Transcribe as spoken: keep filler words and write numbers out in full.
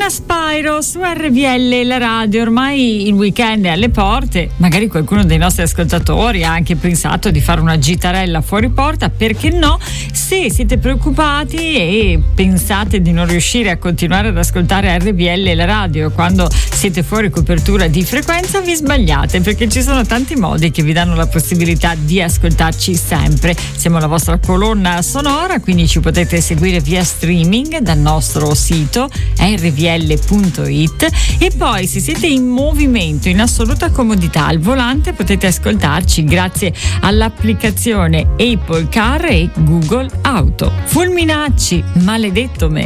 Nina Spyro su R V L, la radio. Ormai il weekend è alle porte, magari qualcuno dei nostri ascoltatori ha anche pensato di fare una gitarella fuori porta, perché no? Se siete preoccupati e pensate di non riuscire a continuare ad ascoltare R V L, la radio, quando siete fuori copertura di frequenza, vi sbagliate, perché ci sono tanti modi che vi danno la possibilità di ascoltarci sempre. Siamo la vostra colonna sonora, quindi ci potete seguire via streaming dal nostro sito r v l punto i t, e poi se siete in movimento in assoluta comodità al volante potete ascoltarci grazie all'applicazione Apple Car e Google Auto. Fulminacci, maledetto me.